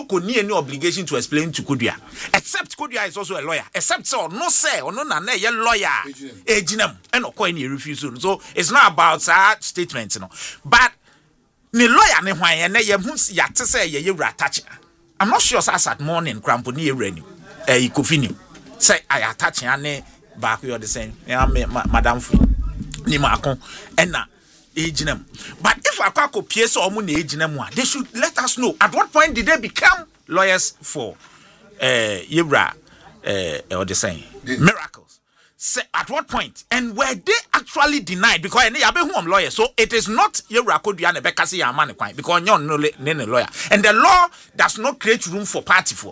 Yoko need any obligation to explain to Kodua. Except Kodua is also a lawyer. Except so no say or no na ye lawyer. Ejinem and no coin refusal. So it's not about that statement, you know. But ni lawyer ne hwan ye na ye hu ya te say ye attach. I'm not sure as at morning crampo ni renu. Ikofini. Say I attach ane back you the same. Madam Free. Ni makon ena ejinem. But if akwa kopie so omo na ejinem they should let us know at what point did they become lawyers for Yebra or the same miracles. Say at what point and were they actually denied because any yabe who lawyer, so it is not Yebra Kodua na bekasi ya man kwan because nyon no lawyer and the law does not create room for party for.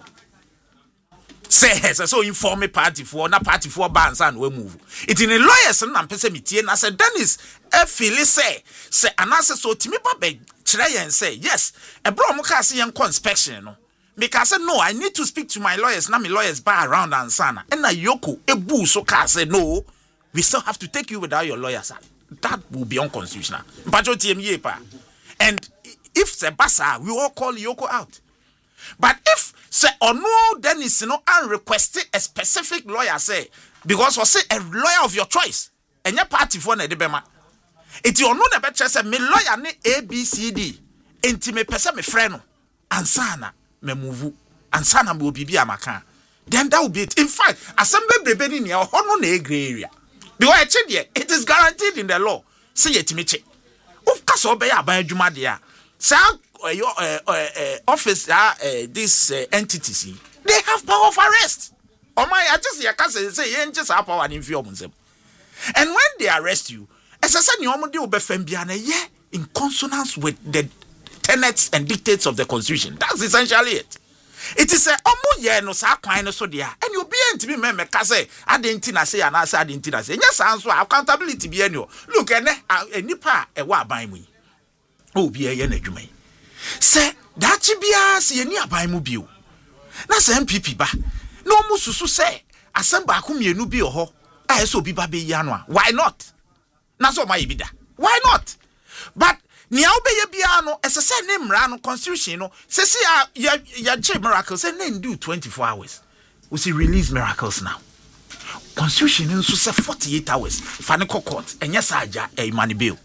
Say so inform me party for na party for bands and we move. It in a lawyers and pese metie na say Dennis feel say anase so timi ba be kire yen say yes e bro mo ka say yen inspection no because say no I need to speak to my lawyers na my lawyers ba around and sana and na Yoko ebu so ka say no we still have to take you without your lawyers. That will be unconstitutional. Mpacho TME pa. And if say basa we all call Yoko out. But if say or no Dennis no and request a specific lawyer say because or say a lawyer of your choice and your party for na de bema it you no na be say me lawyer ne ABCD enti me pese me friend no ansana me move ansana me obibi amaka then that will be it. In fact assembly brebe ni ho no na gray area because it is guaranteed in the law say yetimi che of kaso obey aban adwuma de a say your office these entities they have power of arrest. Oh my, I just say you just have power in fear of them. And when they arrest you, as I said, you will be in consonance with the tenets and dictates of the Constitution. That's essentially it. It is a no sa kwine so dia and you be enti be me ka say adentina say and asa adentina say yes answer accountability be any look enipa e wa aban mu o bi e na adwuma say that bia say ani aban mu bio na say MPP ba no mu susu say asamba ko mienu bi ho a so bi ba be yi ano why not na so ma yibida why not but nia obeye bia no esese ne mra no constitution no sese ya che miracles say na do 24 hours we see release miracles now constitution nso say 48 hours fa ne court enye saja e mani bill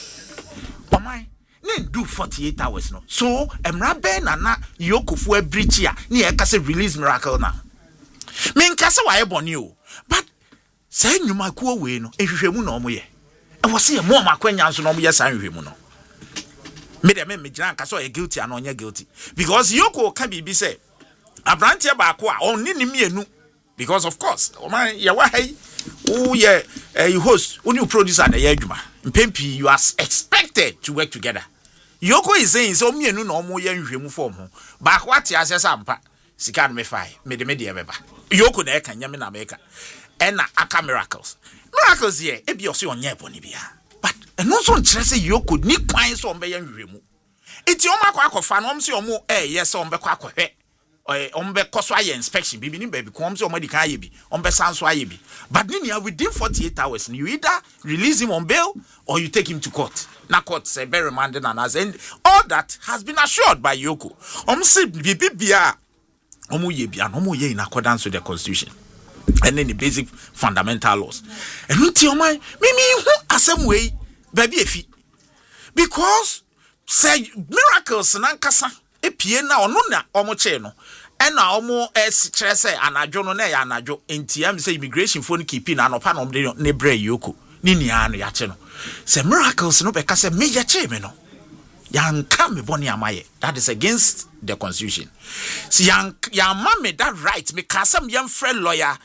omai na do 48 hours no so emra ben na yokofu abreach ya na ye ka say release miracle now me nka say wa eboni o but say nyuma ko we no ehwehwemu na omo ye e wo say mo makwanya nso na omo ye san hwehwemu no me jiran ka so guilty and onye guilty because Yoko can be say abrantie ba ko a onni ni mienu because of course o man ye wa hai o ye you host uni producer na ye adwuma mpempi you are expected to work together. Yoko is saying so mienu na omo ye nhwemu form ho ba ko ate asesa ampa sika no me fai me de beba Yoko na e kan nyame na meka na aka miracles here e bi o se onye boni bia but no so nkyere say Yoko ni kwan so ombe ya nhwemu enti o makwa akofa no om se omo yes ombe kwa akohwe ombe koso aye inspection bibi ni baby ko om se omo di kan aye bi ombe sanso aye bi but ni within 48 hours you either release him on bail or you take him to court na court say be remanded and as and all that has been assured by Yoko om se bibi bia omo ye bia no omo ye in accordance with the constitution and then the basic fundamental laws. And until my me who asem way baby efi because say miracles nankasa epie na ono na omo che no and na omo kire say anadwo no na ya anadwo entiam say immigration phone keep na no pa no ne bre Yoko ni nia no ya che no say miracles no be ka say me ya che me no yanka me boni amaye that is against the constitution. See yan mame that right me ka some young friend lawyer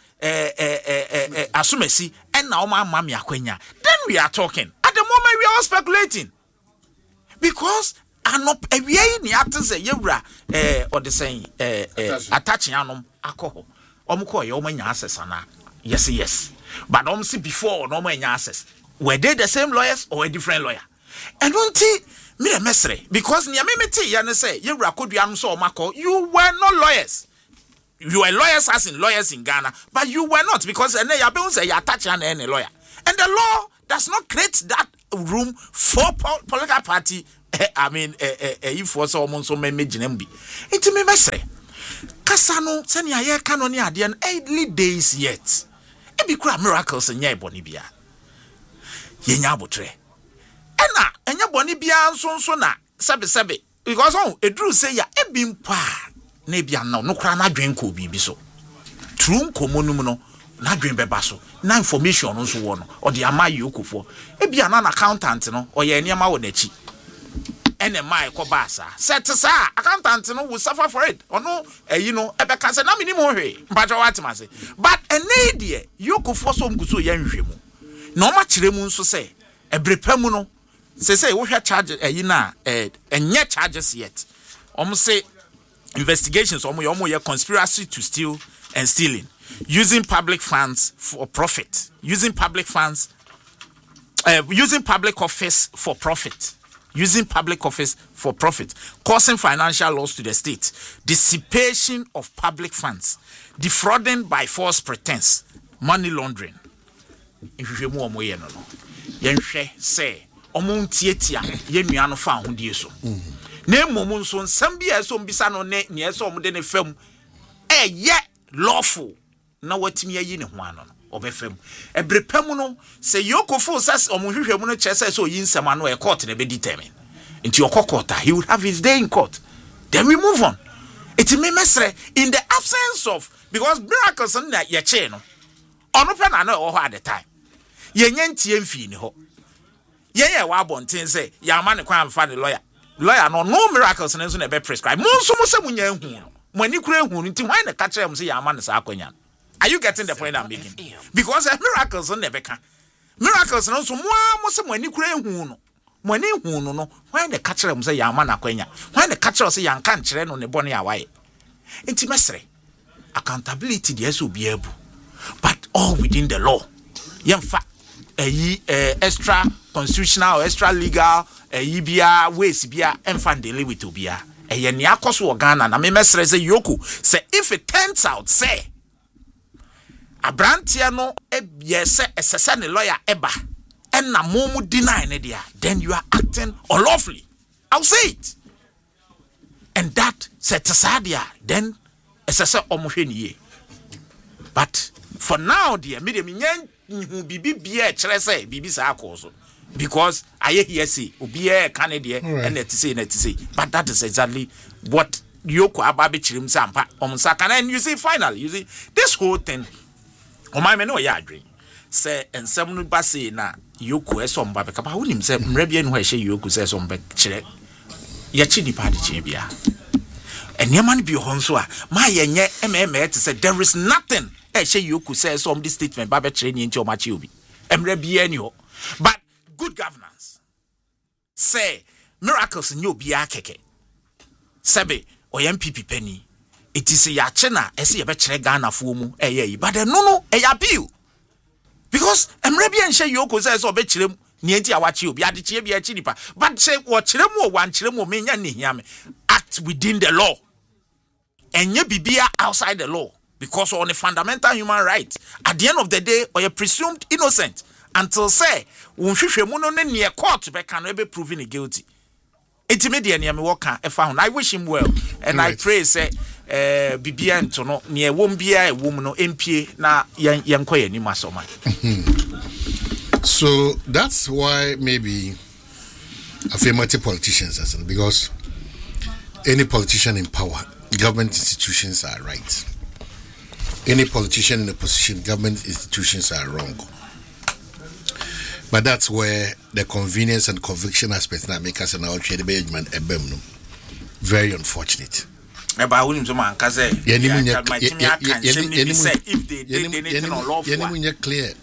asumesi and now my mommy akwenya then we are talking at the moment we are all speculating because anop ewie ni atse yewura or the saying attaching anom alcohol omko ye omanya access na yes but see before no omanya access were they the same lawyers or a different lawyer and until me mesre because near me ya ne say yewura Kodua no so omako you were not lawyers. You were lawyers as in lawyers in Ghana, but you were not because you say you attach any lawyer. And the law does not create that room for political party I mean if was almost so many jinambi it me mesre kasano sani aye kanoni ade an early days yet e bi kura miracles nya eboni bia yenya abotre ena enya boni bia nso na sebe because on edru say ya e bi mpa na bia no kura na dwen ko bibi so true komonum no na dwen beba so na information nso wo no o de ama yokofo e bia na accountant no o ye niam wo nachi ene mai ko basa set sa accountant no will suffer for it ono you know e be ka say na minim ho hwe mpacho watima say but ene de yokofo so mguso ye nhwemu na o ma kire mu nso say ebrepamu no say wo hwa charge na enye charges yet say investigations ye conspiracy to steal and stealing using public funds for profit using public office for profit causing financial loss to the state, dissipation of public funds, defrauding by false pretense, money laundering. If you more no yenhwe say omo tietia ye nuano fa ahodie so na momu nso nsam bia so mbisa no ne eso omo de ne fam ye lawful na watimi ayi ne ho ano no obefam ebrepam no say yokofo sas omo hwehwem no chese so yi nsam ano e court na be determine into your court he would have his day in court, then we move on. It may mesre in the absence of, because miracles na ye che no ono pe na no at the time ye nyantie mfi ni ho ye wa bonten say ya ma ne kwa amfa the lawyer no miracles na so na be prescribe mo nso mo se munya hu mo ani kura hu nti why na ka kire mo say ya ma ne sa akwanya. Are you getting the point I'm making? Because miracles on never can. Miracles no so mo se mo ani kura hu no mo ani hu no why na ka kire mo say ya ma na akwanya, why na ka kire say ya nka nkire no ne bone ya waye. Nti mesre accountability dey so be able, but all within the law. Yemfa extra constitutional or extra legal bia ways bia emfa deal with obia eye ne akoso Ghana na me mesre say yoku say if it turns out say abrantia no yese esese ne lawyer eba and na momu deny ne dia, then you are acting unlawfully. I'll say it. And that set aside then esese omohwe niye. But for now dear medium nyen hu bibi bia kire say bibi sa akoso because I hear say obi e Canada and let say but that is exactly what yoko ababe chirim sampa omsa can. And you see finally you see this whole thing my me no ya adwen say ensem no ba say na yoko esomba be kapa wonim say mra bia no ha hye yoko say esomba kire ya chi di padi chi bia eniema no bi ho nso a ma ye nye to say there is nothing hye yoko say some this statement ba be kire ni nti o ma chi obi emra bia ni ho. But good governance say miracles nyo bia keke sebe MPP penny it is ya chena ese ye be kire Ghana fo mu but no appeal because emrebia nhye yoko say so be kire mu ni enti awachi obi ade kire bia chi nipa but say wo kire mu o wan kire mu me nya ne hia me act within the law enye bibia outside the law because on a fundamental human right at the end of the day or you presumed innocent until say wonhwehwe mu no ne court be can be proven guilty. Intimidate me worker found. I wish him well and right. I pray say bibia nto no ne ewom bia ewom no empie na yenkoye ni masoma. So that's why maybe affirmative politicians because any politician in power, government institutions are right. Any politician in a position, government institutions are wrong. But that's where the convenience and conviction aspect now make us an outrage management very unfortunate. If they anything unlawful, clear.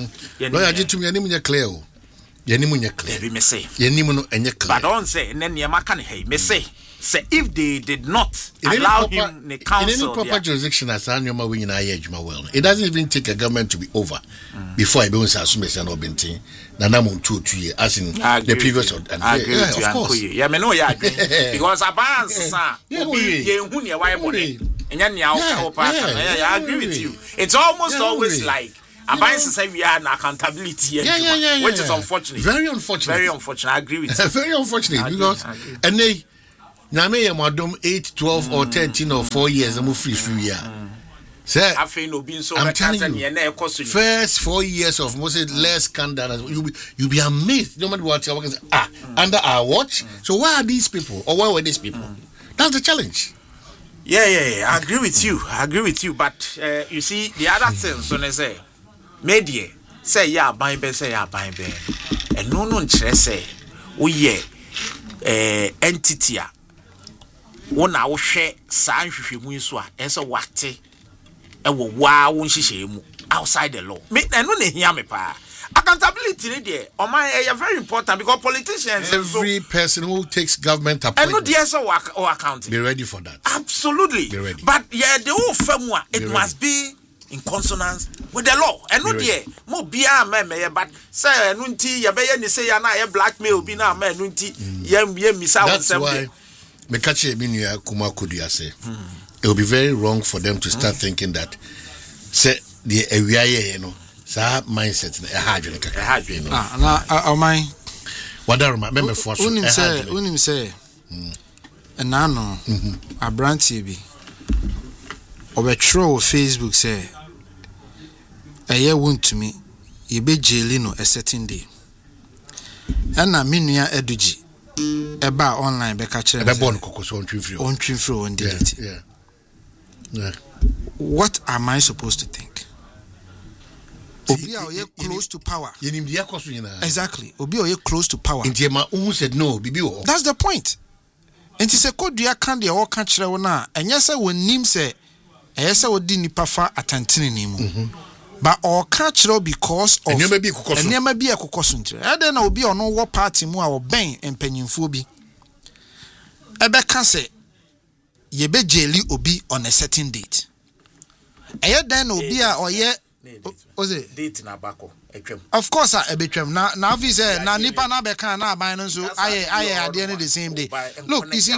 But don't say, and then Yamakan, hey, may say if they did not allow him the council in any proper jurisdiction as Anyoma win well, it doesn't even take a government to be over before I don't assume it's an obinting. Nanamon 2 years as in the previous of course. Yeah, me know ya because abans sir who near why body and I agree with you. It's almost always like we are accountability. Yeah. Which is unfortunate. Very unfortunate. Very unfortunate. I agree with you. Very unfortunate because and they Name madam 8, 12 or 13 or 4 years and move free. Sir, I'm telling you, first 4 years of most less scandal, you'll be amazed. No matter what you're working, under our watch. So why are these people, or why were these people? That's the challenge. Yeah. I agree with you. But you see, the other thing, when I say, media say yeah, buying bear, and no say, we entity. One hour share San Shimuswa, as a wate, and wow, when she outside the law. Me, and no, hear me, pa. Accountability, dear, on my very important because politicians, every person who takes government appointment, and no, dear, so work or accounting. Be ready for that. Absolutely. Be ready. But yeah, the whole firm, it must be in consonance with the law. And no, dear, more be a man, but say, Nunti, Yabe, say, and I blackmail, be now, man, Nunti, that's why. It will be very wrong for them to start thinking that say the mindset what I remember for say and nano a brand TV or Facebook say a year won't to me you be jailino a certain day and na minua eduji eba online be catch eba born kokoso on twin on delete. Yeah. What am I supposed to think? Obi a ye close to power. Exactly. Obi a ye close to power. Who said no, bibi o. That's the point. Enti se kodua kan de wo ka kire wo na enye se wonim se eye se wodi nipa fa atantene ni mu. But all catch because of enema bi ekokoso ntire. E dey na obi ono wo party mu a wo ben empanyimfo bi. Ebe ka se ye be jeli obi on a certain date. Eye den na obi a oye oze date na bako etwem. Of course a ebetwem na office na nipa na be kan na aban no so aye ade the same day. Look, you see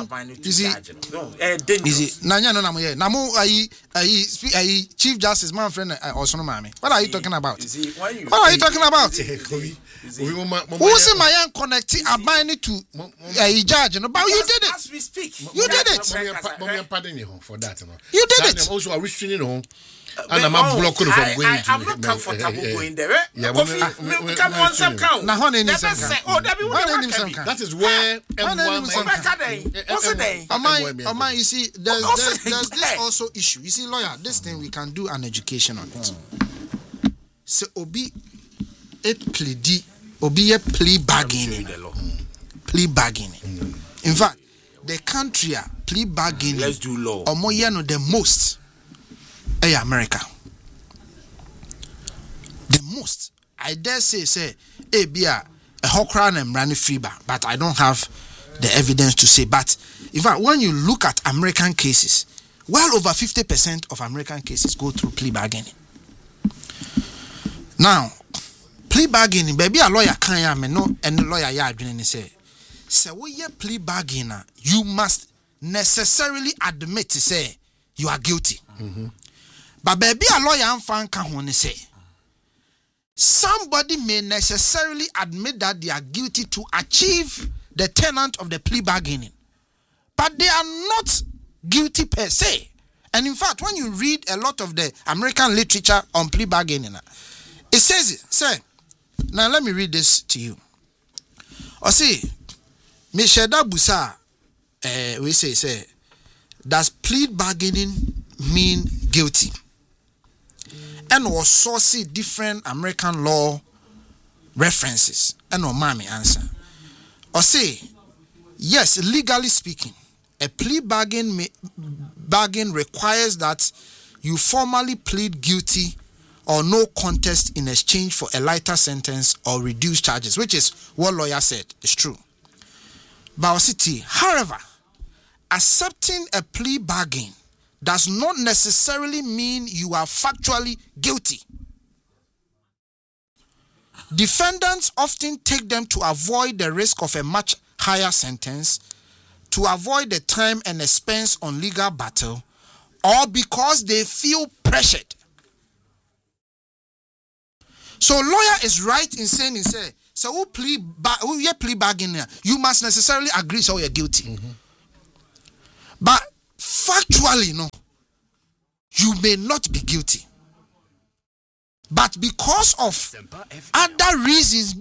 nanya no na mo ye na mo ayi Chief Justice man friend Osono Mame. What are you talking about? What are you talking about? Who say my young connect aban to a judge no, but you did it as we speak. You did it. Pardon you for that. You did it. Also restraining home. And I'm blocked from going to. I'm not comfortable going there. Yeah, come on, some count. Now, honey, that is where what's the name? Am I? You see, there's this also issue. You see, lawyer, this thing we can do an education on it. So, Obi, Obi, plea bargaining. Plea bargaining. In fact, the country plea bargaining. Let's do law. Or more, the most. America. The most. I dare say, be a hokran and run free bar, but I don't have the evidence to say. But in fact, when you look at American cases, well over 50% of American cases go through plea bargaining. Now, plea bargaining, baby, a lawyer can't no, and the lawyer ya say, we plea bargainer, you must necessarily admit to say you are guilty. Mm-hmm. But baby, a lawyer and fan can say somebody may necessarily admit that they are guilty to achieve the tenant of the plea bargaining, but they are not guilty per se. And in fact, when you read a lot of the American literature on plea bargaining, it says, say, now let me read this to you. Or see, Misheda Busa, we say, does plea bargaining mean guilty? And was sourcing different American law references. And no mommy answer. Or say, yes, legally speaking, a plea bargain requires that you formally plead guilty or no contest in exchange for a lighter sentence or reduced charges, which is what lawyer said is true. However, accepting a plea bargain does not necessarily mean you are factually guilty. Defendants often take them to avoid the risk of a much higher sentence, to avoid the time and expense on legal battle, or because they feel pressured So lawyer is right in saying he say so who plea bargain you must necessarily agree so you're guilty. But factually no, you may not be guilty. But because of other reasons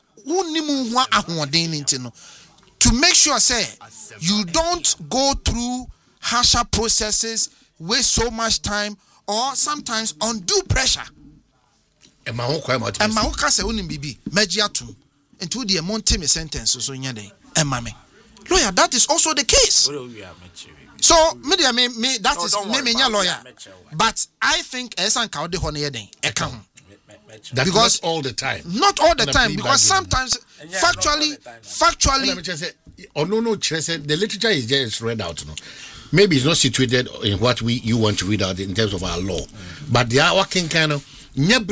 to make sure say you don't go through harsher processes, waste so much time, or sometimes undue pressure. And my say unim bibi mejiatum into the monte me sentence so nyade emame. Lawyer, that is also the case. So media me that is me lawyer. But I think esan ka ode ho na yeden eka ho. That's because not all the time. Not all the time, because sometimes factually the literature is just read out. No? Maybe it's not situated in what you want to read out in terms of our law. But they are working kind of even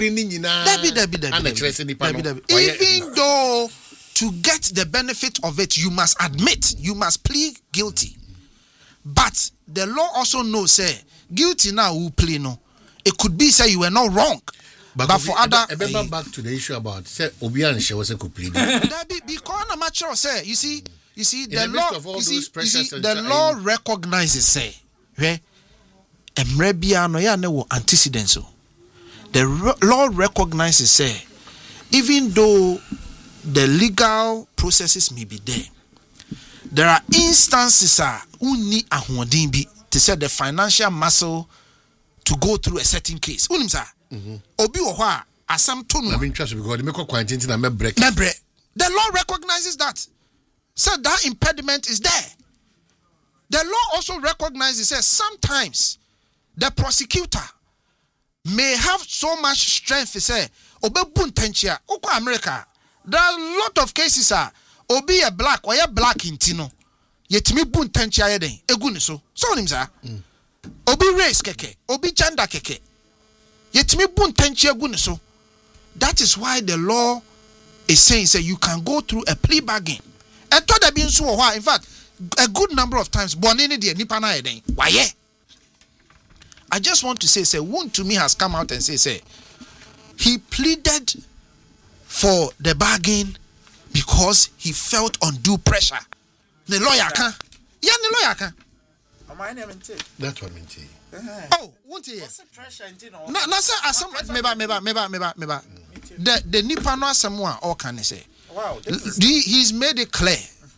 though to get the benefit of it, you must admit, you must plead guilty. But the law also knows, say, guilty now who plea no. It could be say you were not wrong. But for other, remember back to the issue about say Obian she wasn't complete. Because I'm not sure, say you see the law. The law recognizes say, emrebia no ya no antecedents. The law recognizes say, even though the legal processes may be there are instances uni ahondin bi to say the financial muscle to go through a certain case. Unim sa. Obi wo ho a asam to no. I'm interested because the make quarantine na me break. The law recognizes that. So that impediment is there. The law also recognizes that sometimes the prosecutor may have so much strength to say obebu ntenchia uko America. There are a lot of cases obi a black or ya black intino yetimi bu ntenchia yeden egu ni so onim sa obi race keke obi gender keke yetimi bu ntenchia egu ni so. That is why the law is saying say you can go through a plea bargain. And to the so in fact a good number of times bonini de nipa na yeden why. I just want to say one to me has come out and say he pleaded for the bargain because he felt undue pressure. The lawyer can. Yeah, the lawyer can. That's what I mean. Oh, won't he? No, sir. Meba. The nipa no asemwa all can say. Wow. He's made it clear.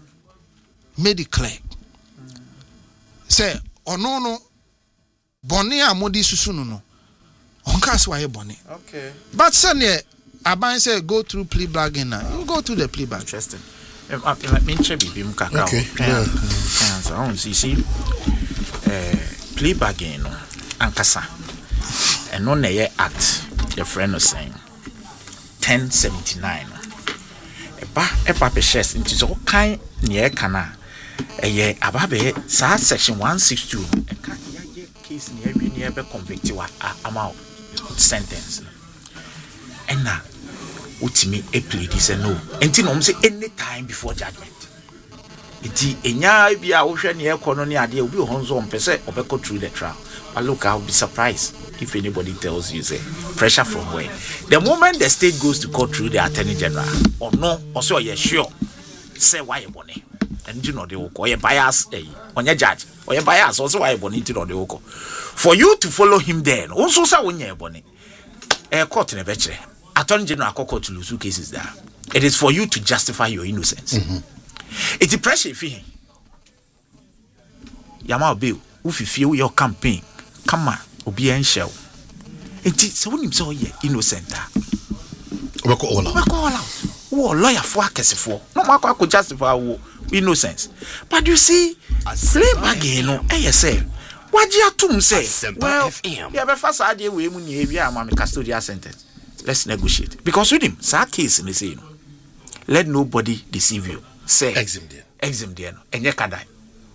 Say, no. Boni amodi susunu no. Onka so aye boni. Okay. But senior Aban say go through plea bargain now. You go through the plea bargain. Interesting. Okay. You see, plea bargain no ankasa. And no na act your friend was saying 1079. Eba pe shares into so kind near kana. Ababe sa section 162 case near be convicted amount sentence. And now ultimate a plea say no. Until no say any time before judgment. Iti enya bia wo hwe ne ekono ne ade obi honzo mpese obeko through the trial. But look, I'll be surprised if anybody tells you say pressure from where. The moment the state goes to court through the attorney general or no, also you're sure say why you bone. And you know they will call you bias on your judge or your bias also why you bone into the oko. For you to follow him then also say when you bone court in a betre attorney general court to lose cases there. It is for you to justify your innocence. It's a pressure if he Yama Bill, if you feel your campaign, come on, obi en shell. It's so him so innocent. We call out. Oh, lawyer for for. No matter could justify innocence. But you see, plea bargain no say. What you to say? Well, yeah, but first idea we mun ye am custodial sentence. Let's negotiate. Because with him, sa case in the say, let nobody deceive you. Say exim there no. Enye kadai.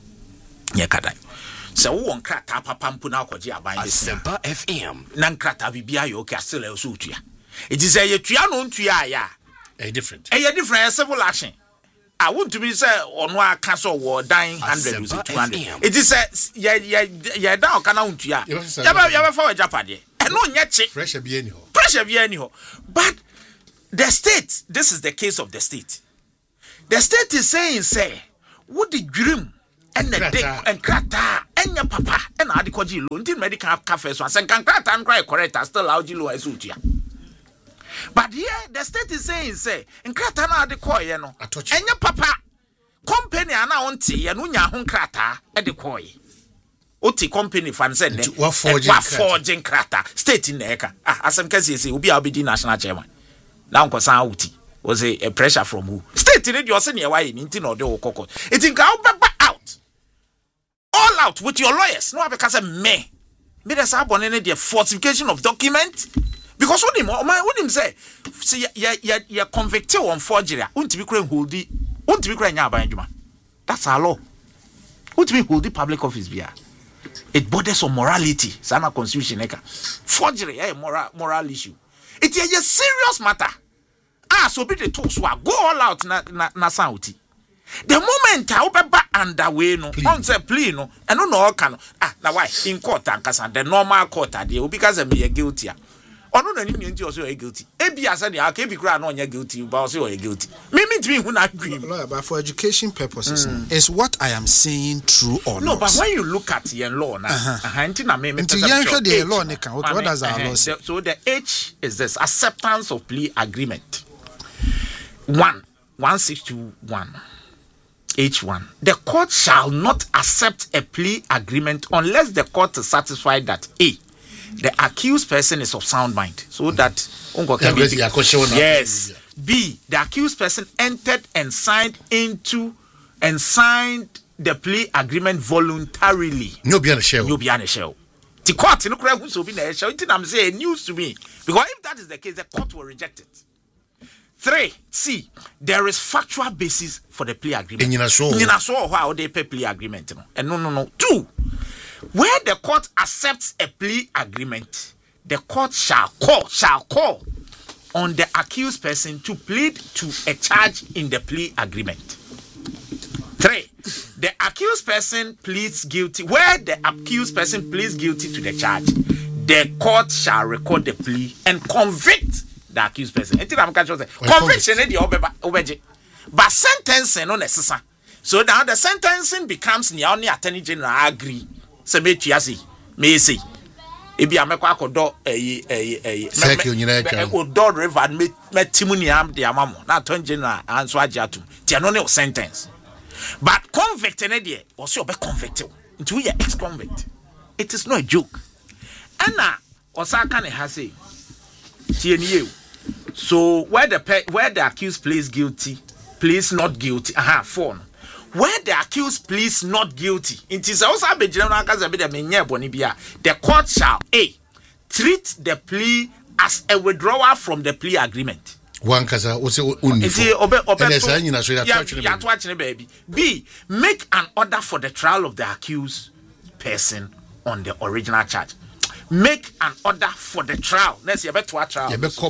So wo nkrata papa mpu na akwaje aban de Sempa FM. Na nkrata bibia yo ka sele so tua. It is a tua no ntua ya. Different civil action. I want to be say ono aka so wo dan 100 to 200. It is a ya down kana ntua. Ya be fa wa japade. E no nya chi. Pressure be anyhow. But the state, this is the case of the state. The state is saying, say, what the dream and the dick and krata and your papa and adikoji loan till medical cafe so and can krata and cry correct as still out you as utia. But here the state is saying, say, and krata na adikoy, no, and your papa company and now auntie and unya hun krata at the koi. Oti company fan said, what forging krata state in the eka. As some cases, will be Abidi national chairman. Now, Uti was a pressure from who? State in it, you're saying, why in Intin or the Coco. It in out. All out with your lawyers. No, because of me. Made us up on any falsification of document. Because what him say, see, you're convicted on forgery. Won't be crying holding, won't be crying out by Juma. That's our law. Won't be holding public office beer. It borders on morality. Sana constitution, forgery, moral issue. It is a serious matter. So be the talk so go all out na sauti. The moment I open back underway no, on say plea no, and no can now why in court and the normal court there because of me guilty. Or no any also guilty. Ebi asa dey aka bi kra no guilty but also guilty. Me to me who not agree. But for education purposes is what I am saying true or no, not? But when you look at the law now, the law what does our law say? So the H is this acceptance of plea agreement. 1621 H1. The court shall not accept a plea agreement unless the court is satisfied that A, the accused person is of sound mind. So that yes. B, the accused person entered and signed the plea agreement voluntarily. No be on a shell. The court no cry who so be na shell. It am say news to me because if that is the case, the court will reject it. 3. C. There is factual basis for the plea agreement. In how they pay plea agreement. And no. 2. Where the court accepts a plea agreement, the court shall call on the accused person to plead to a charge in the plea agreement. 3. The accused person pleads guilty. Where the accused person pleads guilty to the charge, the court shall record the plea and convict the accused person. Conviction is the but sentencing no necessary. So now the sentencing becomes the only attorney general agree. So me say. Ebi amekwa akodo odo river me timoniam de amamo na attorney general anso agiatum. Ti no ne sentence. But convict ne de was you be convicted. Into we ex convict. It is not a joke. Ana osaka ne ha say tie ni you. So where the accused pleads guilty, pleads not guilty. 4. Where the accused pleads not guilty, it is also the court shall A, treat the plea as a withdrawal from the plea agreement. B, make an order for the trial of the accused person on the original charge. Make an order for the trial. Let's see, a better trial. Because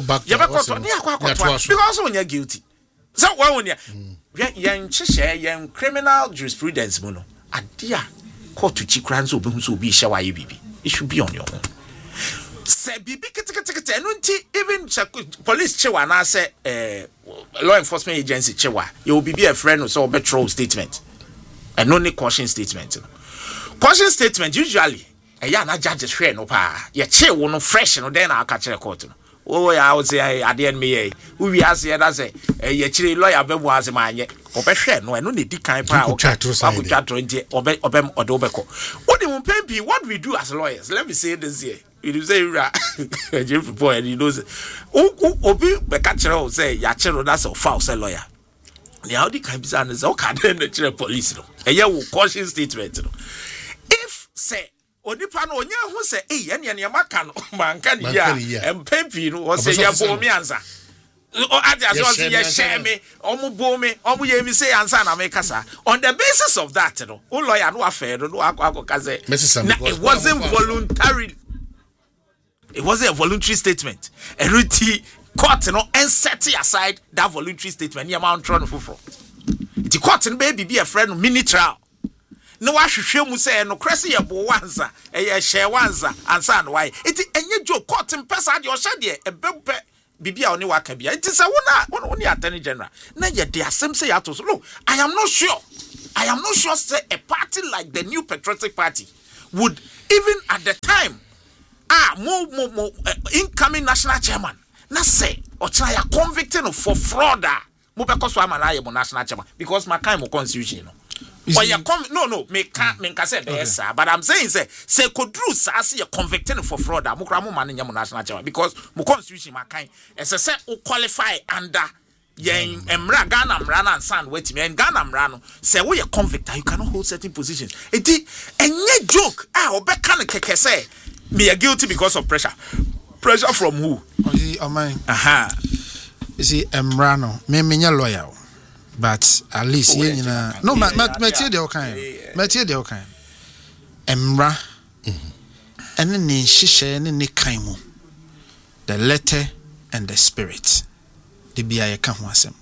when you're guilty. So, when you're young criminal jurisprudence, mono, a dear court to chikrans will be Shawai Bibi. It should be on your own. Say, Bibi, even police Chewa, say, law enforcement agency Chewa, you will be a friend or so betrothal statement and only caution statement. Caution statement usually. Na judges fair no pa ye che wo no fresh no then na aka kire court no oh ya wo say ade me we ase ya da say ye kire lawyer be bu ase manye obehwe no eno ne di kan pa o ka tro nti obeko what the pempi what we do as lawyers, let me say this here. You say Jeffrey boy and he knows obi be ka kire o say ya kire that's a foul say lawyer the how the kan be say o ka den the kire police no ye wo caution statement no if say onipa no onye hu se ene maka no manka ni ya empempi no o se ya bo mi ansa o adia so se ya share me omu bo me omu ye mi say ansa na me kasa on the basis of that no o lawyer no affair no akọ say it wasn't voluntary. It wasn't a voluntary statement. Every court no and set aside that voluntary statement near Mount Tron for the court and baby be a friend mini trial. No, I should mu say no crazy a bo wanza, a share wanza, and son why. It any joke court in person your shady, a bumper bibia oni waka bia it is a one attorney general na ye de asem say ato so no I am not sure say a party like the New Patriotic Party would even at the time more incoming national chairman na say or try a convicting for fraud mo be cause am na ye national chairman because my kind of constitution no or you no me can say yes but I'm saying say kodru sa say you convicting for fraud mo kra mo man nyam national chairman because mo constitution my kind say o qualify under yen emra Ghana mra na san wetimi en Ghana mra no say we convict you cannot hold certain positions enti enye joke obeka ne keke say me are guilty because of pressure from who you see emra no me lawyer but at least no material kind emra and then shisha ne kan mu the letter and the spirit the bia ka ho asem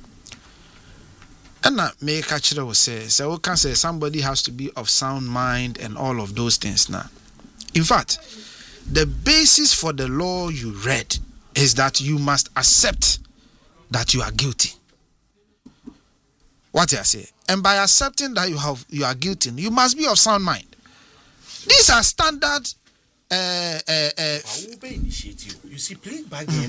and na me ka kire wo say we can say somebody has to be of sound mind and all of those things now. In fact, the basis for the law you read is that you must accept that you are guilty. What I say, and by accepting that you are guilty, you must be of sound mind. These are standard. You see, plea bargain.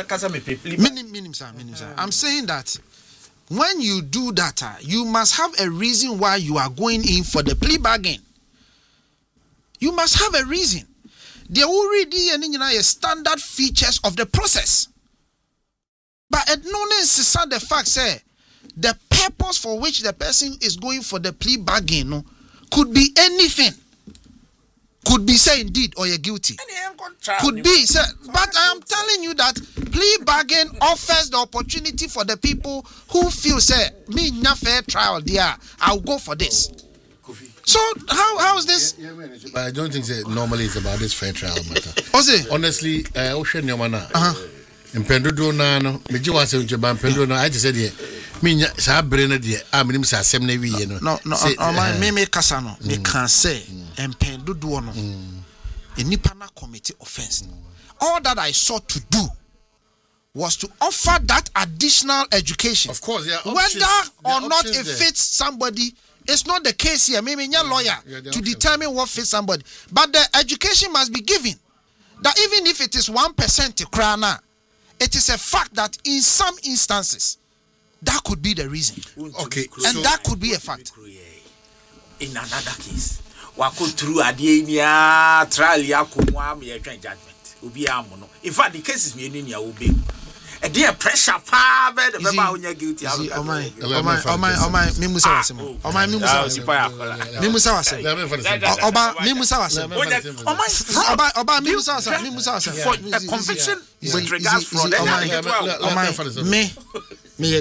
I'm saying that when you do that, you must have a reason why you are going in for the plea bargain. You must have a reason. They already are standard features of the process. But at no is the fact say the purpose for which the person is going for the plea bargain could be anything. Could be say indeed or you're guilty. Could be say, but I am telling you that plea bargain offers the opportunity for the people who feel say me not fair trial there. I'll go for this. So how is this? But I don't think that normally it's about this fair trial matter. Honestly, Ocean Yomana. Impendudo na no meji wa se unje ban pendudo na I just said here me sa brene de aminim sa asem na wi no me kasa no me can say impendudo no enipa na committee offense. All that I sought to do was to offer that additional education. Of course, yeah. Whether or not it fits somebody, it's not the case here. Maybe you're lawyer to determine what fits somebody. But the education must be given. That even if it is 1% to crana, it is a fact that in some instances, that could be the reason. Okay. And that could be a fact. In another case, wako through adienia trial yakumwa me judgment. In fact, the case is me in your obi. A dear pressure power the baba when you're guilty. Oh my mimusa wasem. Oh my mimusa wasem. Mimusa wasem. Oba mimusa wasem. Oba mimusa wasem. For a conviction with regards fraud. Me ye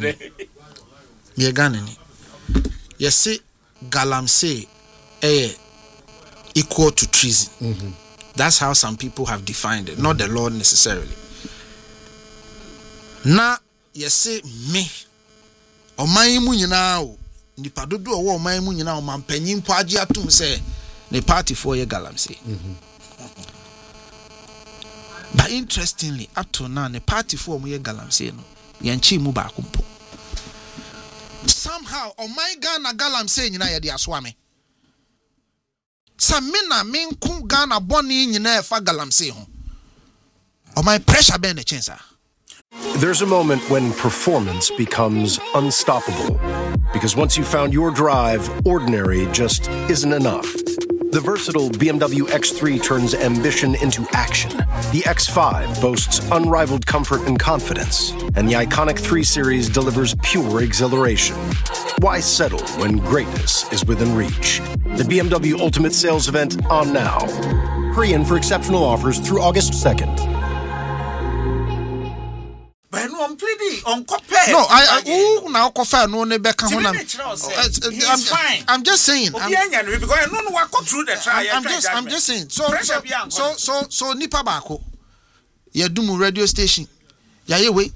Ghana. Yes, say galamsey equal to treason. That's how some people have defined it, not the law necessarily. Na yesi me oman mu nyina o nipa dodo owo oman mu nyina o mampanyin po age atum se ne party for ye galamsey. But interestingly, up to now the party for ye galamsey no yanchi mu ba kumpo. Somehow oman Ghana galamsey nyina ye de aswame. Samina minku Ghana boni nyina e fa galamsey ho. Oman pressure be na chensa. There's a moment when performance becomes unstoppable. Because once you've found your drive, ordinary just isn't enough. The versatile BMW X3 turns ambition into action. The X5 boasts unrivaled comfort and confidence. And the iconic 3 Series delivers pure exhilaration. Why settle when greatness is within reach? The BMW Ultimate Sales Event on now. Hurry in for exceptional offers through August 2nd. No, now coffee no ne beka ho I'm just saying. I'm just saying. So nipa bako. Ya dumu radio station. Yayewe.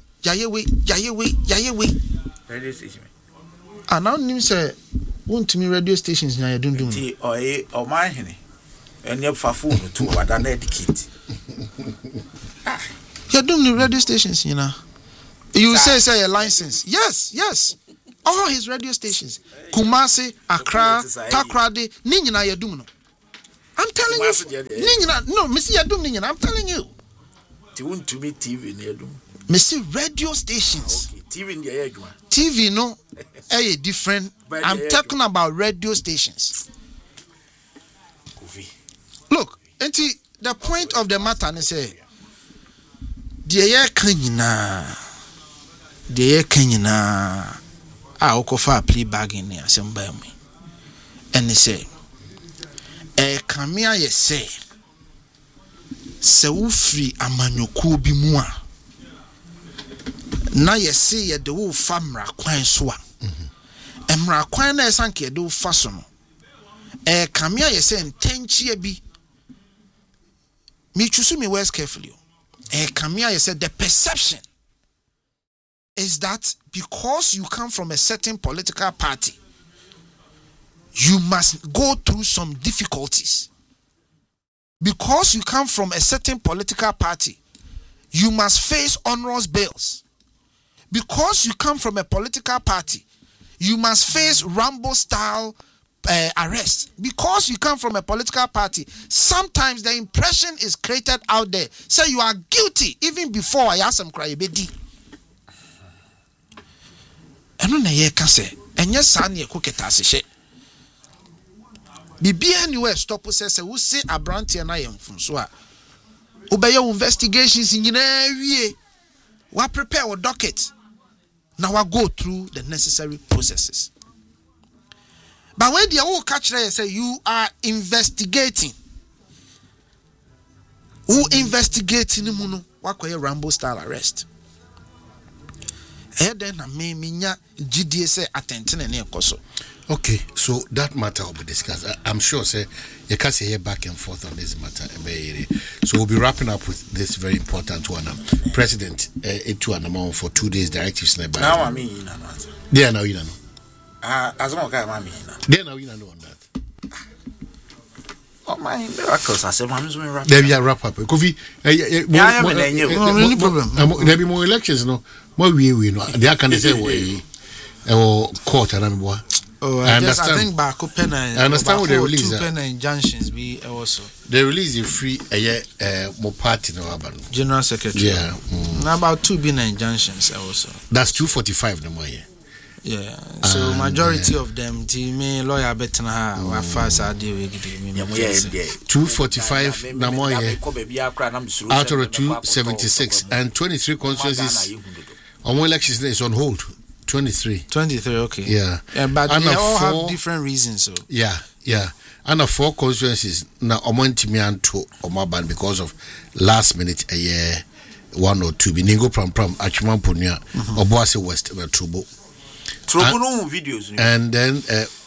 Radio station. Now nim say won't me radio stations na ya dundum. Ti o man hene. Enye fa phone to wada na educate. You're doing the radio stations, you know. You say a license. Yes. All his radio stations. Kumasi, Accra, Takrady, Ninyina Yadumno. I'm telling you. Ninyina, no, Missy Yadum Ninyina, I'm telling you. You want to be TV in Yadum? Missy radio stations. Okay, TV in the Yadum. TV, no, different. I'm talking about radio stations. Look, the point of the matter is say, the Kenyana, I will for plea bagging near some by me. And they say, come here, you say, so free a manuku be moi. Now you see the whole famra quine swa. Emra quine sanke do fason. Come here, you say, 10 cheer be. Me choose me words carefully. Come here, you said the perception is that because you come from a certain political party, you must go through some difficulties. Because you come from a certain political party, you must face onerous bills. Because you come from a political party, you must face Rambo-style arrest. Because you come from a political party, sometimes the impression is created out there, say you are guilty even before I ask them cry bedi. Eno na ye ka say enye sa na ekoketa se bibia anywhere stop say we see abrantie na yemfunso a obeye investigations nyina wie wa prepare your docket now I go through the necessary processes. But when the whole catch there say you are investigating, who investigating muno wakoye Rambo style arrest. Then I may minya GDA say attention and ekoso. Okay, so that matter will be discussed. I'm sure, say, you can't say here back and forth on this matter. So we'll be wrapping up with this very important one. President, for 2 days directives. Now I mean, yeah, now you know. As long as I mean, then now you know on that. Oh my miracles! I said, "I'm wrap." There be a wrap up. Kofi, any problem? There be more elections, no. More we know. They can say we court and boy. Oh, I think back open. I understand what they release. Two injunctions be also. They release the free more party no about General Secretary. Yeah. Now about 2 injunctions also. That's 245 no more. Yeah. So majority of them, me lawyer better na wa fast I deal with 245 no more. Out of the 276 and 23 constituencies. On one election is on hold. 23, okay. Yeah, but they all have different reasons. So yeah. And 4 constituencies now to Omaban because of last minute a year 1 or 2. Biningo Pram Achuman Punya Obuasi West na Trubo no videos. And then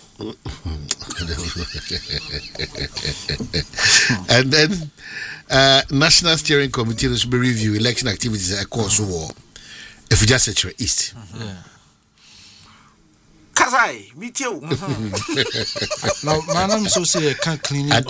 National Steering Committee will be review election activities at course war. If you just say East. Yeah. Kazai, meet you. Now, Madam so say can't clean it.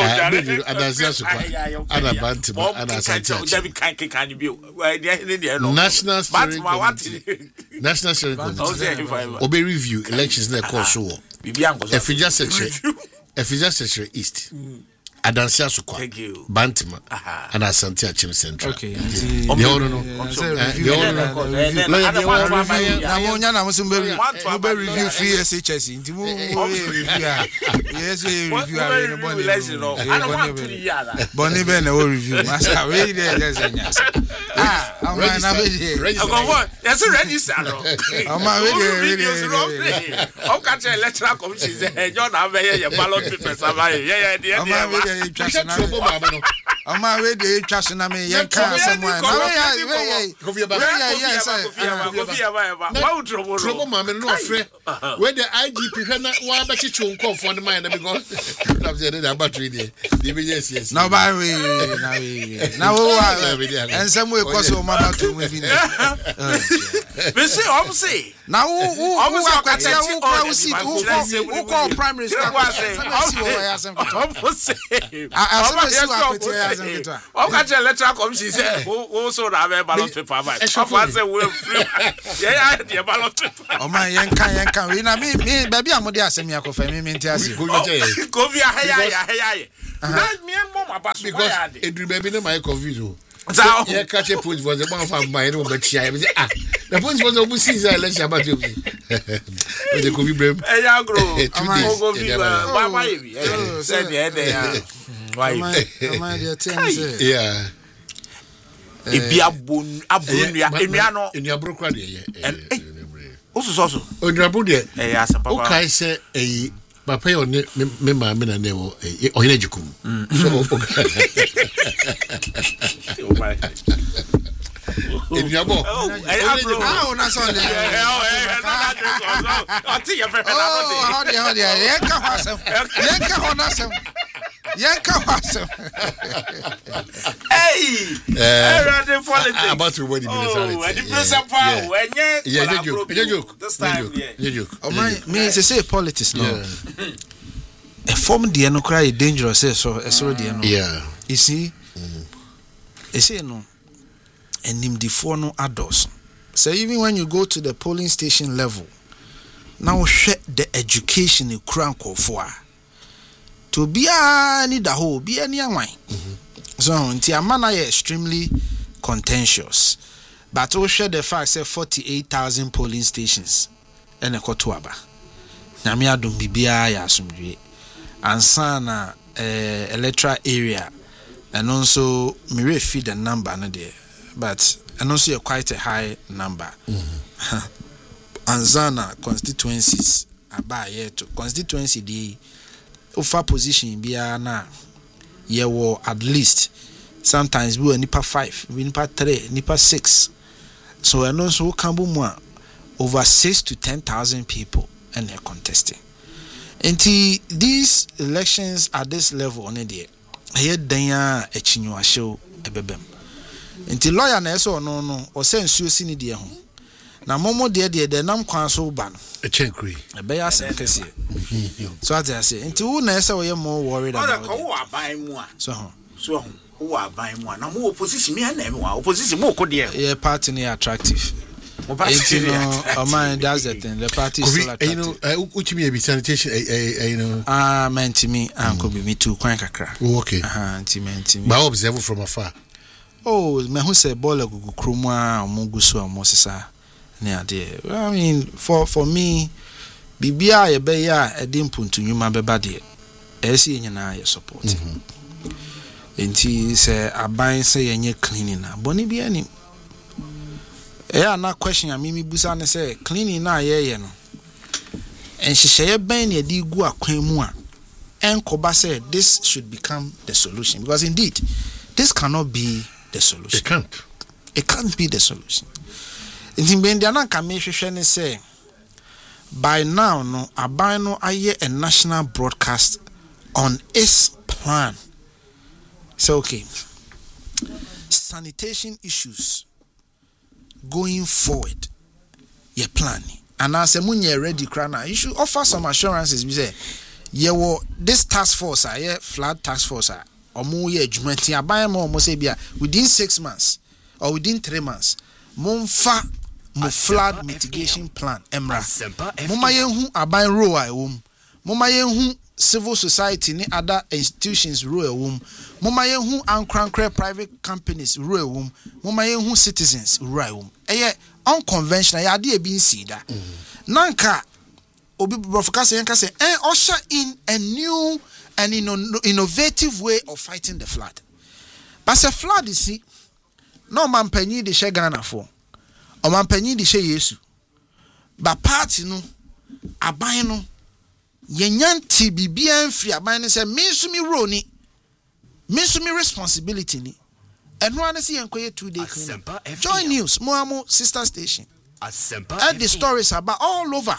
National Steering Committee. Obey review elections in the course war. If you just say East. Adansia Sukwa, Bantima, and Asante Achim Central. Okay. Review free SHS. Yes, review. Bonnie Ben review. That's a register. Electoral commission. John Avery, ballot papers. On my way, the trust na me. Yan can someone. Trouble, mamma, no afraid. Where the IGP one back to come for the mind because of the battery there. Yes. Now, by way, now, and some way, cause of Mama to within. Say, Now who primary school? Electoral commission say who so na ballot paper by. I say we free. Yeah, the ballot paper. Oh my yanka. We na me baby amode asem yakofa me ntiase. Go via hey. That me and mama pass because Edri baby no my confuse. Yeah, catch a point was the one from my own, but she the point was a season. Let's about you. The coffee break. Hey, grow. Yeah. It be a boon, in your broker. Also, on your body. Yes, okay, say a Papa on me, Mamma, never or Educum. If you're more, about to win me to say politics no. A form the no cry dangerous so the yeah. You see, you see no. And him the four no adults. So even when you go to the polling station level, now share the education you crank for to be any the whole be any wine. So until man is extremely contentious, but we share the fact say 48,000 polling stations and a kotuaba. Namia don't be ya sumdwe ansana electoral area and also me feed the number no there. But and also quite a high number. Anzana constituencies about yet constituency the offer position be na ye were at least sometimes we were nipa 5, we nipa 3, nipa 6. So and also Kambumwa over 6 to 10,000 people and they're contesting. And these elections at this level on the here danya a chinua show a bebem. Nti lawyer na eso no o se nsuo si ni de ho na momo de nam kwan so ba no a chenkri e be ya se kese so ati ase nti wo na ese wo ye mo worried about it wo aban mu a so wo aban mu a na mo opposition me na me wa opposition mo ko de yeah party ni attractive party no o man that's the thing the party is so attractive you know uchi me be sanitation you know meant me anko be me too kwan kakra okay anti meant me but observe from afar. Oh, me who say bola gugu krumwa omugusu amosesa ne ade. I mean for me bibia ye be ya edimpuntu nyuma beba de. Esi nyina ye support. Enti say aban say yenye cleaning na. Boni bia ni. Na question ya mimi busa ne say cleaning na ye no. Enhihye ban ne di gu akwan mu a enkoba say this should become the solution because indeed this cannot be the solution. It can't be the solution. In Bendiana Kame say by now no abano aye a national broadcast on its plan. So okay. Sanitation issues going forward. Your planning. And as a munye ready crana, you should offer some assurances. We say, this task force, flood task force. Omo ye adwumati aban ma omo say bia within 6 months or within 3 months momfa mo flood mitigation plan emra moma yenhu aban role a ewom moma yenhu civil society ni other institutions role ewom moma yenhu ankrankra private companies role ewom moma yenhu citizens role ewom eye unconventional ya de bi nsida nanka obi professor yanka say usher in a new an innovative way of fighting the flood. But a flood, you see, no man penny the share Ghana for, or man penny the share Yesu. But party no, abino, yenyanti bibian free abino say, Minsumi Roni, Minsumi responsibility ni, and one see and 2 days. Joy News, Moamo sister station. And the stories about all over.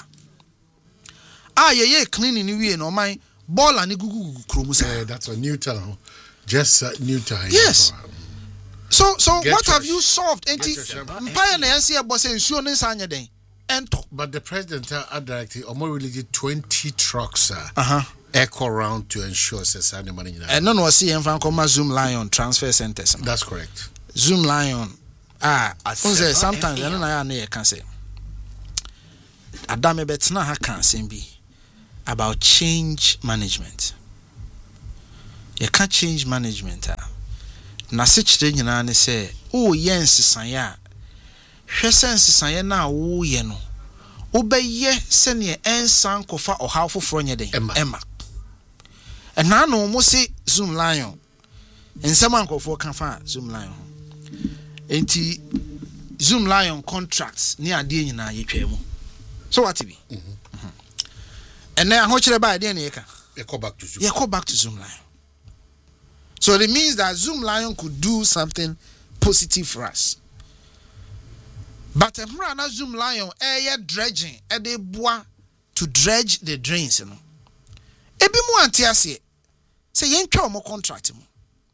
Ye cleaning you no mind. Ball and gugu kromusa. That's a new town. Just new town. Yes. So what have you solved? Enti mpaya na yansi abo se nsuo ne nsanya den. enter. But the president directed or really 20 trucks echo around to ensure Sunday money. And none was see from Zoom Lion transfer centers. That's correct. Zoom Lion. Sometimes I can say. Adame Betna ha can be about change management. You can't change management. Na sich de nyina ne say, oh yes sanya. Hwe sense sanya na wo ye no. Obeye se ne ensan kofa ohaw foforo nye den. Emma. And now no mo say Zoom Lion. Ensam ankofo kan fa Zoom Lion. Enti Zoom Lion contracts ni ade nyina yetwa mu. So what be? And then how should I buy the go back to Zoom. Yeah, go back to Zoom Lion. So it means that Zoom Lion could do something positive for us. But a Zoom Lion dredging de bois to dredge the drains, you know. Ebi mu antiase say yen twa mo contract mu.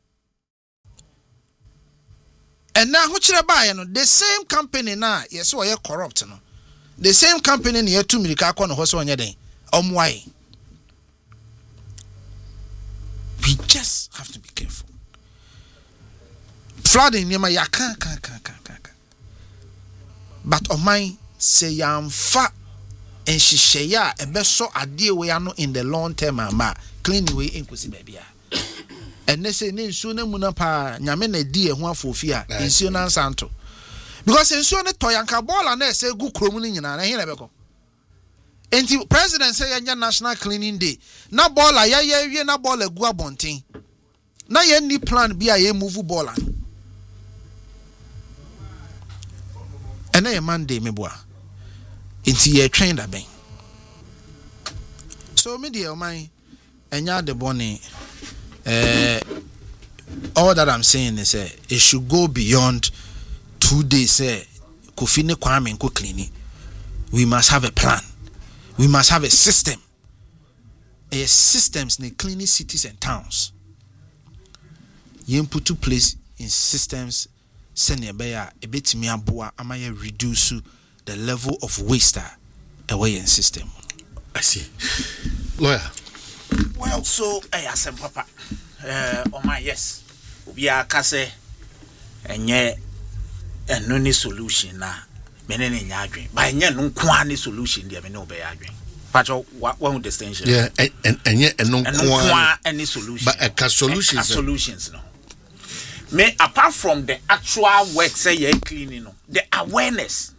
And now how should I buy the same company now yes we corrupt no. The same company near 2 milika kwa no ho so onye den. Omwai. We just have to be careful. Flooding nema ya kan. But omai say yamfa enshisheya ebeso ade we ano in the long term ama clean way enkosi bebia. And they say ne nsuo na mu na pa nyame na di e ho afofi a nsuo na nsanto. Because nsuo ne toyanka ball na say gu kromu ni nyina na he na beko. Enti president say yanya national cleaning day. Na ball a ye na ball egu abonten. Na ye ni plan bi a ye move ball an. And na Monday me boa. Enti ye train da ben. So me dey man enya de bone all that I'm saying is it should go beyond 2 days Kofi ne Kwame nko cleaning. We must have a plan. We must have a system. A systems in cleaning cities and towns. You put to place in systems send a bit me aboa amaya reduce the level of waste away in system. I see. Lawyer. Well, so I ask papa. My yes. We are kase enye eno solution na menene nya adwen. Ba enye no kwa ni solution dia me no be adwen. Pacho one distinction. Yeah, enye eno kwa any solution. But a solutions. Solutions no. Me apart from the actual work say you cleaning no, the awareness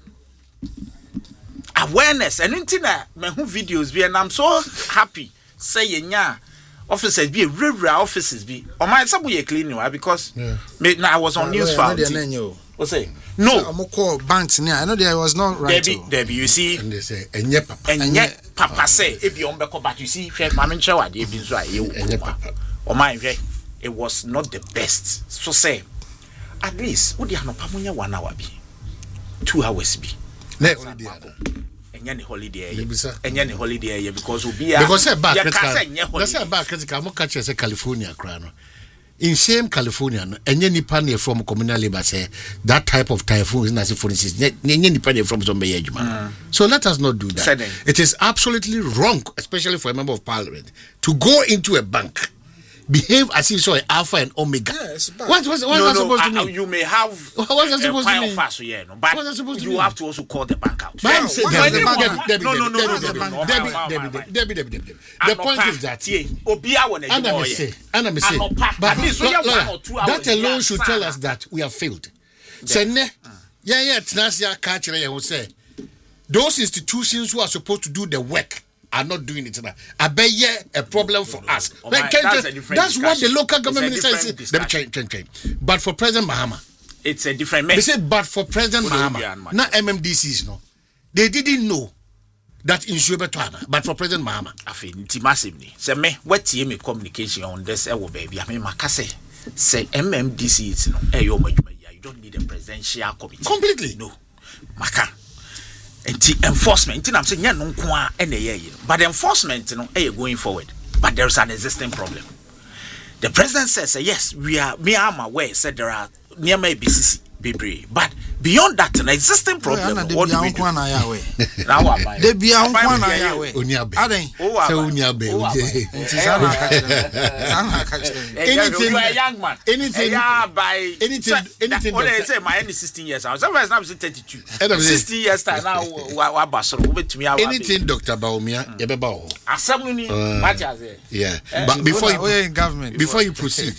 and until me who videos be and I'm so happy say yenya officers be regular offices be or my some we cleaning because me now I was on news file. What say? No, I'm call banks near. I know there was not right. Debbie, you see, and they say enye papa say if you on but you see, mama nchewa dey be so enye papa. Or my it was not the best. So say at least we dey no pamonya 1 hour be 2 hours be. Na holiday. Any holiday because we be because say back critical mo catch say California cry no in same California no enye nipa na from communal labor say that type of typhoon is not for instance enye nipa na from some ejuma. So let us not do that. It is absolutely wrong, especially for a member of parliament, to go into a bank, behave as if so alpha and omega. Yes, what was supposed to mean? You may have what's that supposed to mean? Fast, yeah, no, but you have to also call the bank out. The point is that that alone should tell us that we have failed. Those institutions who are supposed to do the work are not doing it now. I bet a problem for us. That's what the local government minister says. But for President Mahama, it's a different message. They say, but for President Mahama, not MMDCs, no. They didn't know that in Shubetwana, but for President Mahama. I feel massively. Say me, what me communication on this? Baby, I mean, Makase say MMDCs, no. You don't need a presidential committee. Completely, no. Maka. Enforcement, I'm saying, but the enforcement, going forward. But there's an existing problem. The president says, yes, me am aware, said there are near my BCC, bebree but beyond that an existing problem what do we do now why they be on one way Onyabe aden so Onyabe anything you are a young man anything what they say my 16 years I'm sometimes now 32 16 years time now wa basoro obetumi awa anything Dr. Baumia yebeba ho asamuni matters yeah but before you proceed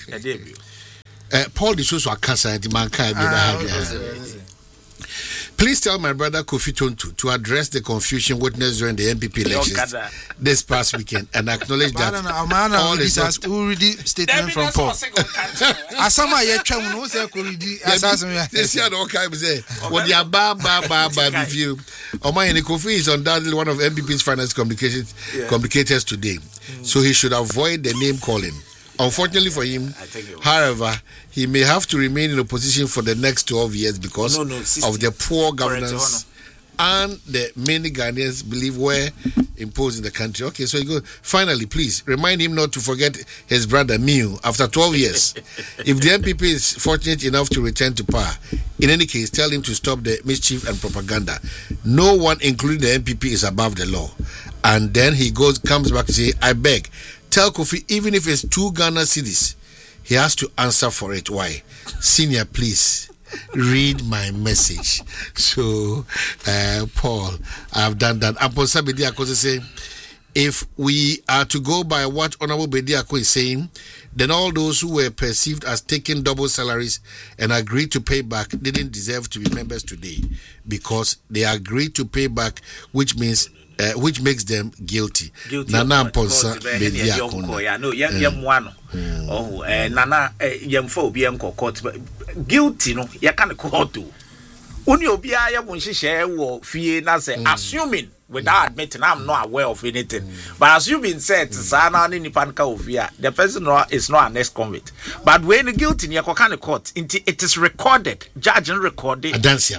Paul Disoso Akasa the man kai be please tell my brother Kofi Tontu to address the confusion witnessed during the MPP elections this past weekend and acknowledge that all is not who read the statement from Paul. Asama ye twam no say ko read asasem. This year no kai be say what the ba review. Oman Kofi is undoubtedly one of MPP's finance communicators today. So he should avoid the name calling. Unfortunately for him, however, he may have to remain in opposition for the next 12 years because of the poor governance and the many Ghanaians believe were imposed in the country. Okay, so he goes, finally, please remind him not to forget his brother Miu after 12 years. If the MPP is fortunate enough to return to power, in any case, tell him to stop the mischief and propaganda. No one, including the MPP, is above the law. And then he comes back to say, I beg, tell Kofi, even if it's 2 Ghana cedis, he has to answer for it. Why? Senior, please read my message. So, Paul, I've done that. Upon Bediako say, if we are to go by what Honorable Bediako is saying, then all those who were perceived as taking double salaries and agreed to pay back didn't deserve to be members today because they agreed to pay back, which makes them guilty. Nana Ponsa Bediako. No, yam Nana yamfo bi enko court guilty no ya kan court o. Oni obi a ya won hihye wo fie na say assuming without admitting I'm not aware of anything but assuming said sana ni nipa nka ofia the person is not an ex-convict but when guilty ni ya kan court it is recorded judge recorded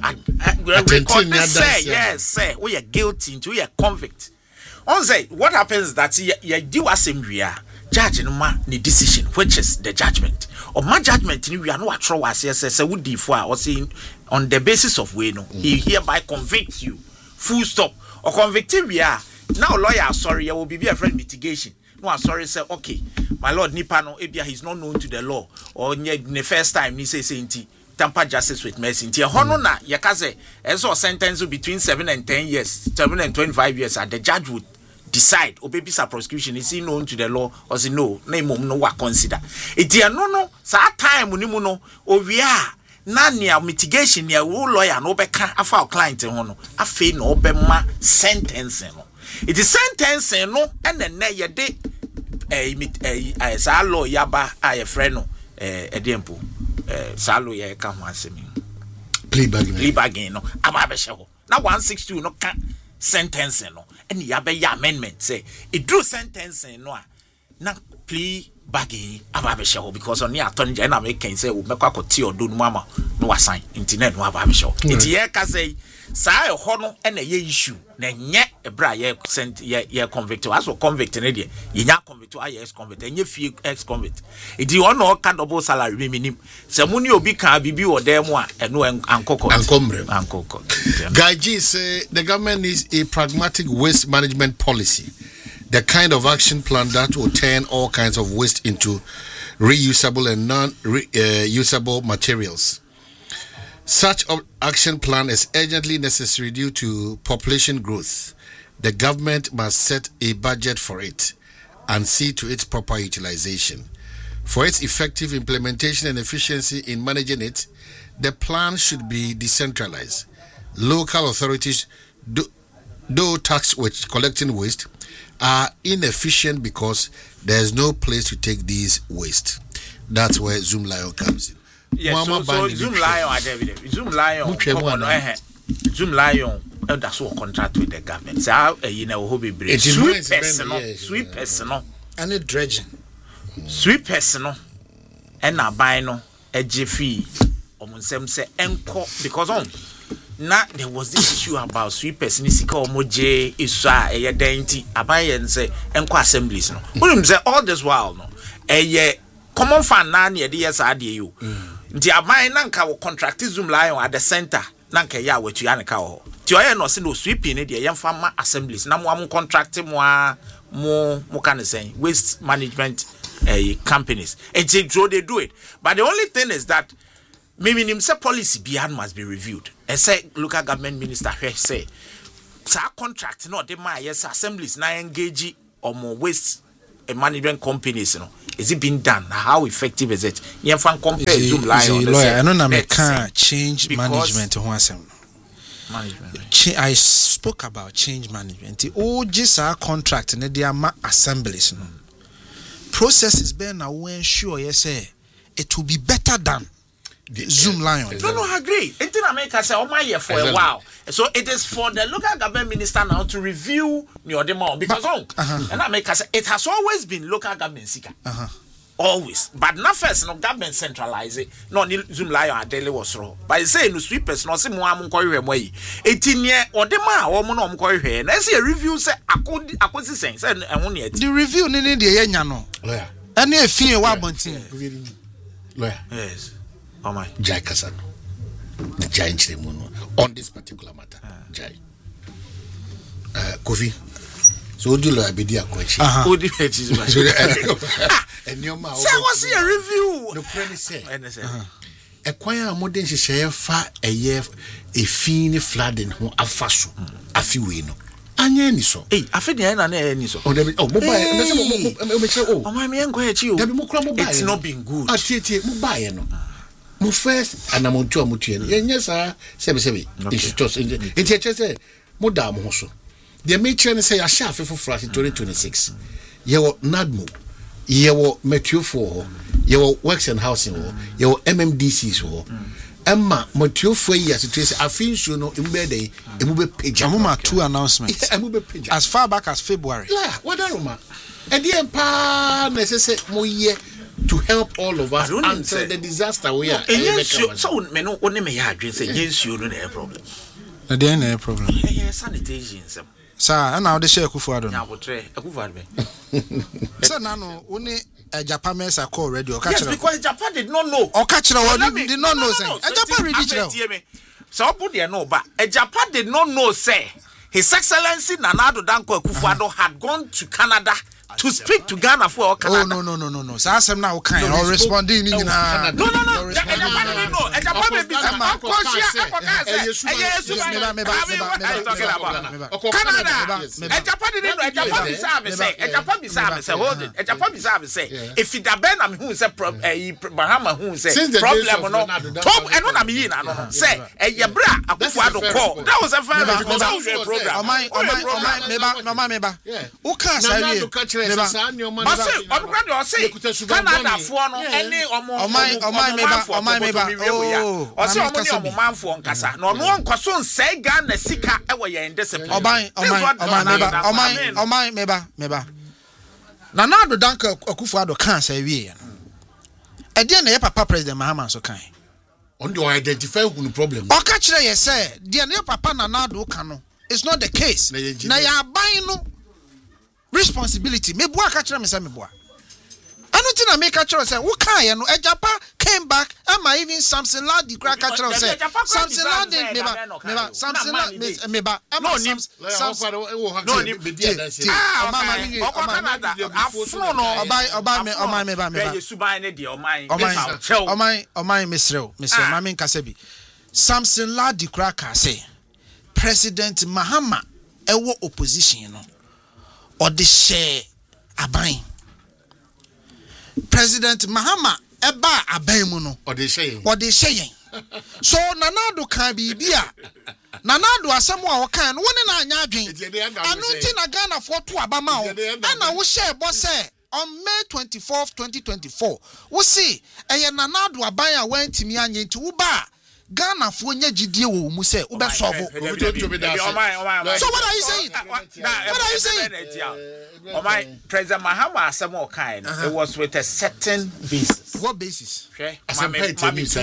yes say we are guilty into we are convict on say what happens that you do assembly judge no ma ni decision which is the judgment or my judgment ni we are no atro wase say we di for or saying on the basis of we no he hereby convicts you full stop or convicted we are now lawyer sorry you will be a friend mitigation no sorry say okay my lord nipa no ebia he's not known to the law or the first time ni say nti tamper justice with mercy nti hono na ye ka say eso sentence between 7 and 10 years 7 and 25 years and the judge would decide obebisa prosecution is he known to the law or say no na mom no wa consider iti no sa time ni mu no owia na nia mitigation nia wo lawyer no beka afa client ho no afa na obema sentence no it is sentence no na ye de sa lawyer ba a ye friend no edempo sa lawyer ka ho asemi plea bargain no aba be hye ho na 162 no ka sentence no and ya be ya amendment say it drew sentence no na plea bargain aba be hye ho because on ya attorney general make can say we make akoti odo no ama no wasan internet no aba be hye ho it ye ka say sa e ho no na ye issue na nye ebra ye sent ye convict as convict na de ye nya convict a yes convict nye fie ex convict it you no ka double salary minim se mu ni obi ka bibi wo dem a eno ankoko Gaji say the government needs a pragmatic waste management policy, the kind of action plan that will turn all kinds of waste into reusable and non-usable materials. Such action plan is urgently necessary due to population growth. The government must set a budget for it and see to its proper utilization. For its effective implementation and efficiency in managing it, the plan should be decentralized. Local authorities, though tasked with collecting waste, are inefficient because there is no place to take these waste. That's where Zoom Lion comes in. Yes, so Zoom Lion, Zoom Lion, that's what contract with the government. So, you know, who be brave. Sweet personal, and a dredging. Sweet personal, and a bino, a jiffy, or some say, because on. Now there was this issue about sweet person isika omoje isua dainty abaye say enko assemblies no. Say all this while no common fan na na de yes ade you nti aban na nka wo contract Zoom Lion at the center na nka ya watu ya nka ho ti oye no se no sweeping ne de yemfa ma assemblies na mo contract mo can say waste management companies and they do it, but the only thing is that maybe himself policy beyond must be reviewed and say local government minister say contract no de my yes assemblies na engage or more waste management companies, is it being done? How effective is it? You can compare Zoom Lion. I don't know. Can't change management. I spoke about change management. The just our contract and they are assemblies. Process is being now when sure it will be better than Zoom Lion. No, I agree. Until America say, "Oh my year for a while." So it is for the local government minister now to review your demand because and America say it has always been local government seeker. Always, but not first no government centralize it. No Zoom Lion daily was raw. But say no sweepers no say mo am ko hwe moyi. 18 year or the ma wo mo no am ko hwe. Na say review say akosi sen say ehun ne ati. The review ni de ye nya no. Lawyer. Ani efie wa bontin. Lawyer. Yes. Oh my. Jai Kasano. The giant Chiremono on this particular matter. Jai. Kofi. So do lawyer be there question. Who did it is my. And your mouth. Say what's your review? No premise say. A choir modern share fa a year a fine flooding who afaso. A few no. Anya ni so. I feel the na ni so. Oh, mobile. Oh, my man go ahead you. It's not been good. Ati mobile no. Mo first and I'm on to amutien. Yes, sir. Sebi. It's say mo da mo so. The main say a shaft for flash in 2026. Your NADMO, your Metro 4, your Works and Housing, your MMDCs, Emma, Metro 4 years it is. I feel so no in bed a move page. Amuma 2 announcements. As far back as February. Yeah, what are Roma? And the empire necessary more year to help all of us until the disaster we are. So, men only may have say yes, you don't have problem. There no problem. Sanitation. Sir, and now the share Kufuado. Now, what tray? Sir, Nano, only a Japan mess are called radio. Yes, because Japan did not know. Or catch the did not know. A Japan read so, put there no, but a Japan did not know, say, His Excellency Nana Danko Kufuado had gone to Canada to speak to Ghana for Canada. Oh, no. So, I'm now kind of responding. No. If it had been who said Bahama who said problem no Tom and what I mean say a yabra a call. That was a family program. Who can't say Canada for no any Nana Danko Akufo-Addo can't say we. And then Papa President Mahama so kind. On the identify who problem. O catch you say, dear Papa Nana do Kano. It's not the case. Na ya buying no responsibility. Me boa catch me say me boa. I don't think I make a choice. Who can you? Japan came back. Am I even Samson Ladi crack a choice? Samson Ladi, Samson Ladi, meba. No, Samson Ladi cracker say President Mahama ewo opposition no or the share abain. President Mahama eba abaimu no or they say so Nanado can be bia Nanado asemo a wokan woni na anya adwen anu nti na Ghana for to abama o na wo share boss say on May 24th 2024 wo see eye Nanado aban a wantimi anye nti wo ba Ghana for nya gidie wo mu say wo be solve. So what are you saying? Oh my President Mahama asemo kind it was with a certain basis. What basis? Okay. What basis?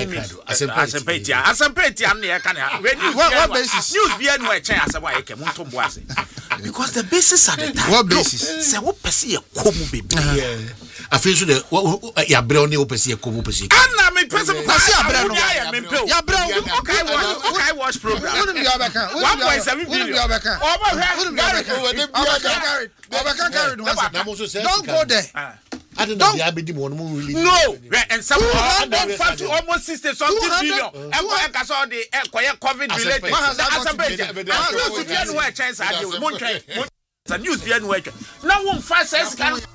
News be no e chen asemo e ke munto mboase. Because the basis at the time. What basis? Say what person e komu bebi. I feel so the ya brownie opesi ko opesi. Anna me person Kwasi Abrɛ no. Ya Yabrɛ. Okay watch program. Wouldn't be Abeka. 1.7 billion. Don't go there. I don't know. Really no, and some almost 60 something billion. And I saw the COVID related. That's a news being working. Now, one fast